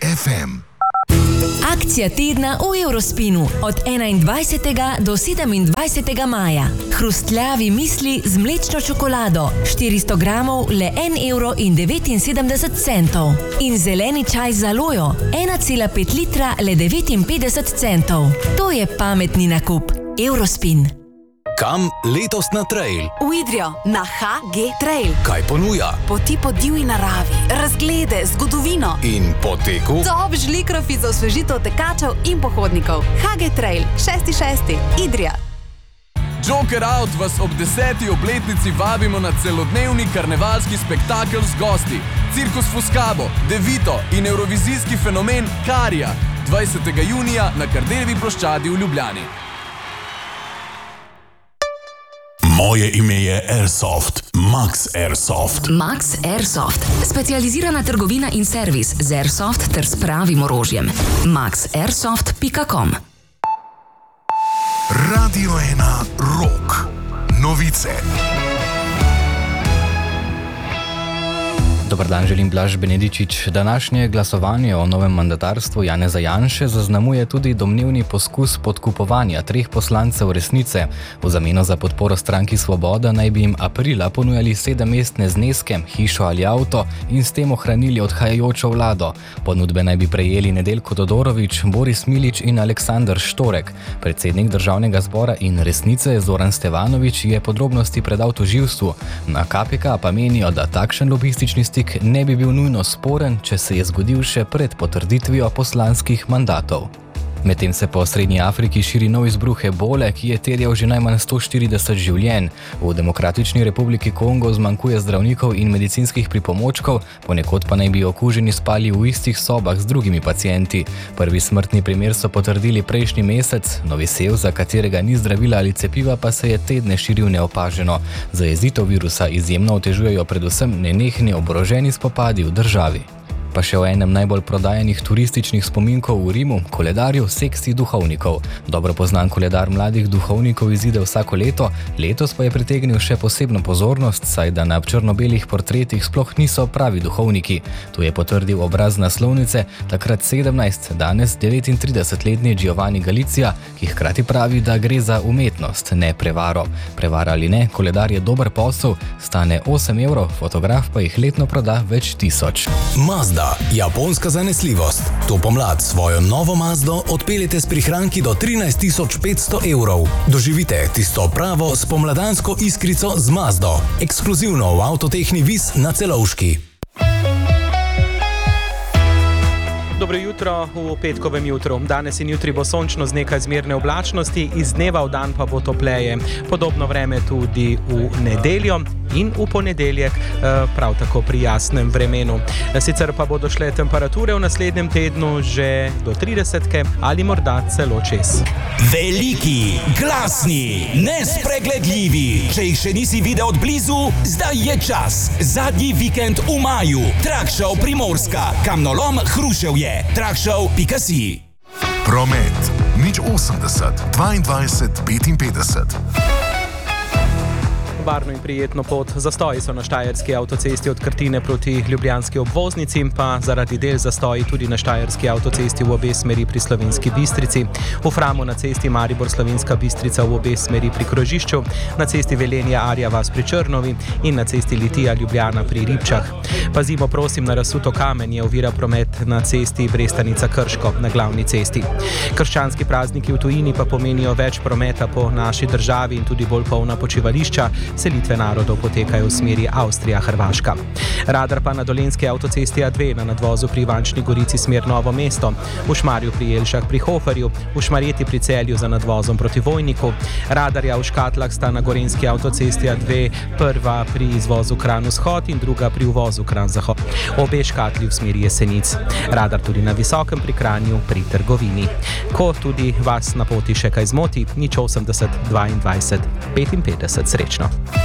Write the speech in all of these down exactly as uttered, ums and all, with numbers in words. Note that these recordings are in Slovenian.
ef em. Akcija tedna v Eurospinu od enaindvajsetega do sedemindvajsetega maja. Hrustljavi misli z mlečno čokolado, štiristo gramov le en evro in devetinsedemdeset centov. In zeleni čaj z alojo, ena cela pet litra le devetinpetdeset centov. To je pametni nakup. Eurospin. Kam letos na trail? V Idrijo, na ha ge Trail. Kaj ponuja? Poti po divji naravi, razglede, zgodovino. In po teku? Top žlikrofi za osvežitev tekačev in pohodnikov. ha ge Trail, šesti šesti, Idrija. Joker Out vas ob deseti obletnici vabimo na celodnevni karnevalski spektakel z gosti. Cirkus Fuscabo, Devito in evrovizijski fenomen Karija. dvajsetega junija na Kardeljevi ploščadi v Ljubljani. Moje ime je Airsoft, Max Airsoft. Max Airsoft, specializirana trgovina in servis z Airsoft ter s pravim orožjem. max airsoft pika com. Radio ena Rock. Novice. Dobar dan, želim Blaž Benedičič. Današnje glasovanje o novem mandatarstvu Janeza Janše zaznamuje tudi domnevni poskus podkupovanja treh poslancev Resnice. V zameno za podporo stranki Svoboda naj bi jim aprila ponujali sedemmestne zneske, hišo ali avto in s tem ohranili odhajajočo vlado. Ponudbe naj bi prejeli Nedeljko Todorović, Boris Milić in Aleksander Štorek. Predsednik državnega zbora in Resnice Zoran Stevanović je podrobnosti predal tožilstvu. Na ka pe ka pa menijo, da takšen lobistični stik ne bi bil nujno sporen, če se je zgodil še pred potrditvijo poslanskih mandatov. Medtem se po Srednji Afriki širi nov izbruh ebole, ki je terjal že najmanj sto štirideset življenj. V Demokratični republiki Kongo zmanjkuje zdravnikov in medicinskih pripomočkov, ponekod pa naj bi okuženi spali v istih sobah z drugimi pacienti. Prvi smrtni primer so potrdili prejšnji mesec, novi sev, za katerega ni zdravila ali cepiva, pa se je tedne širil neopaženo. Zajezitev virusa izjemno otežujejo predvsem nenehni oboroženi spopadi v državi. Pa še o enem najbolj prodajanih turističnih spominkov v Rimu, koledarju Seksi duhovnikov. Dobro poznan koledar mladih duhovnikov izide vsako leto, letos pa je pritegnil še posebno pozornost, saj da na črno-belih portretih sploh niso pravi duhovniki. To je potrdil obraz naslovnice, takrat sedemnajst, danes devetintridesetletni Giovanni Galizia, ki hkrati pravi, da gre za umetnost, ne prevaro. Prevara ali ne, koledar je dober posel, stane osem evrov, fotograf pa jih letno proda več tisoč. Mazda, japonska zanesljivost. To pomlad svojo novo Mazdo odpeljete s prihranki do trinajst tisoč petsto evrov. Doživite tisto pravo spomladansko iskrico z Mazdo. Ekskluzivno v Avtotehni Vis na Celovški. Dobro jutro v petkovem jutru. Danes in jutri bo sončno z nekaj zmerne oblačnosti, iz dneva v dan pa bo topleje. Podobno vreme tudi v nedeljo in v ponedeljek, prav tako pri jasnem vremenu. Sicer pa bodo šle temperature v naslednjem tednu že do tridesetke ali morda celo čez. Veliki, glasni, nespregledljivi. Če jih še nisi videl od blizu, zdaj je čas. Zadnji vikend v maju. Trakshow Primorska, Kamnolom, Hruševje. trakshow pika si. Promet. nič osemdeset, dvaindvajset, petinpetdeset. Varno in prijetno pot. Zastoji so na štajerski avtocesti od Krtine proti ljubljanski obvoznici, pa zaradi del zastoji tudi na štajerski avtocesti v obe smeri pri Slovenski Bistrici, v Framu na cesti Maribor-Slovenska Bistrica v obe smeri pri krožišču, na cesti Velenje-Arja vas pri Črnovi in na cesti Litija-Ljubljana pri Ribčah. Pazimo prosim na razsuto kamenje, ovira promet na cesti Brestanica-Krško na glavni cesti. Krščanski prazniki v tujini pa pomenijo več prometa po naši državi in tudi bolj polna počivališča. Selitve narodov potekajo v smeri Avstrija-Hrvaška. Radar pa na dolenski avtocesti A dve na nadvozu pri Ivančni Gorici smer Novo mesto, v Šmarju pri Jelšah pri Hoferju, v Šmarjeti pri Celju za nadvozom proti Vojniku. Radarja v Škatlah sta na gorenski avtocesti A dve, prva pri izvozu Kranj-Vzhod in druga pri uvozu Kranj-Zahod. Obe škatli v smeri Jesenic. Radar tudi na Visokem pri Kranju pri Trgovini. Ko tudi vas na poti še kaj zmoti, nič osemdeset, dvaindvajset, petinpetdeset. Srečno.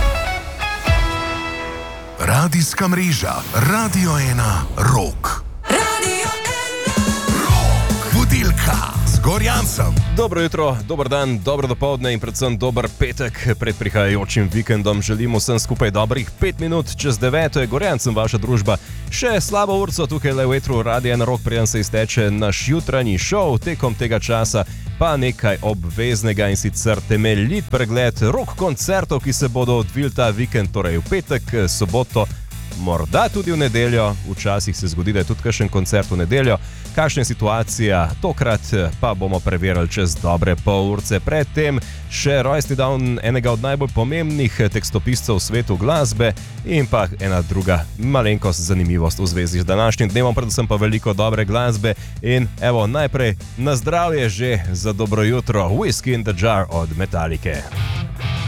Radijska mreža Radio ena Rock. Radio ena Rock. Budilka. Gorjancem. Dobro jutro, dober dan, dobro dopoldne in predvsem dober petek pred prihajajočim vikendom. Želimo vsem skupaj dobrih pet minut čez deveto je Gorjancem vaša družba. Še slabo urco tukaj le v etru Radia na Rock, preden se izteče naš jutranji šov. Tekom tega časa pa nekaj obveznega in sicer temeljit pregled rock koncertov, ki se bodo odvili ta vikend, torej v petek, soboto, morda tudi v nedeljo. Včasih se zgodi, da je tudi kakšen koncert v nedeljo. Kakšna je situacija tokrat, pa bomo preverili čez dobre pol urce. Predtem še rojstni dan enega od najbolj pomembnih tekstopiscev v svetu glasbe in pa ena druga malenkost zanimivost v zvezi z današnjim dnevom, predvsem pa veliko dobre glasbe. In evo, najprej na zdravje že za dobro jutro Whiskey in the Jar od Metallice.